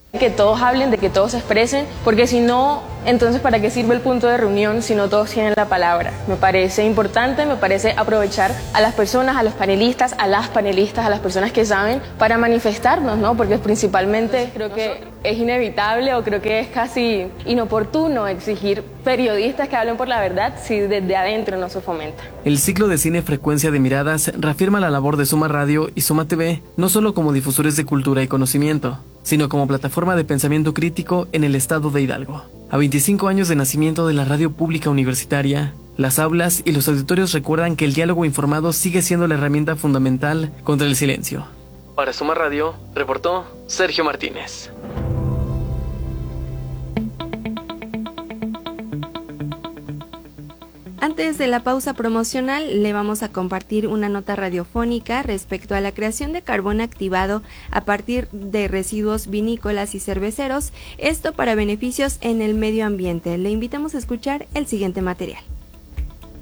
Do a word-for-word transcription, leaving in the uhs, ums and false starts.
Que todos hablen, de que todos se expresen, porque si no, entonces ¿para qué sirve el punto de reunión si no todos tienen la palabra? Me parece importante, me parece aprovechar a las personas, a los panelistas, a las panelistas, a las personas que saben, para manifestarnos, ¿no? Porque principalmente creo que es inevitable o creo que es casi inoportuno exigir periodistas que hablen por la verdad si desde adentro no se fomenta. El ciclo de cine Frecuencia de Miradas reafirma la labor de Suma Radio y Suma T V, no solo como difusores de cultura y conocimiento, sino como plataforma de pensamiento crítico en el estado de Hidalgo. A veinticinco años de nacimiento de la radio pública universitaria, las aulas y los auditorios recuerdan que el diálogo informado sigue siendo la herramienta fundamental contra el silencio. Para Suma Radio, reportó Sergio Martínez. Antes de la pausa promocional, le vamos a compartir una nota radiofónica respecto a la creación de carbón activado a partir de residuos vinícolas y cerveceros, esto para beneficios en el medio ambiente. Le invitamos a escuchar el siguiente material.